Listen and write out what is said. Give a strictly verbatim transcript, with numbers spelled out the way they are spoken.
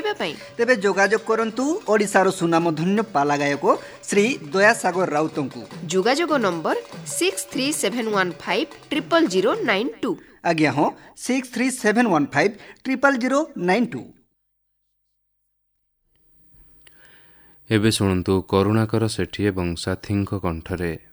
କରିବା ପାଇଁ ତେବେ ଯୋଗାଯୋଗ କରନ୍ତୁ ଓଡ଼ିଶାର ସୁନାମଧନ୍ୟ ପାଲା ଗାୟକ ଶ୍ରୀ ଦୟାସାଗର ରାଉତଙ୍କୁ। ଯୋଗାଯୋଗ number six three seven one five triple zero nine two. ଆଜ୍ଞା ହଁ, six three seven one five triple zero nine two. ଏବେ ଶୁଣନ୍ତୁ କରୁଣାକର ସେଠୀ ଏବଂ ସାଥୀଙ୍କ କଣ୍ଠରେ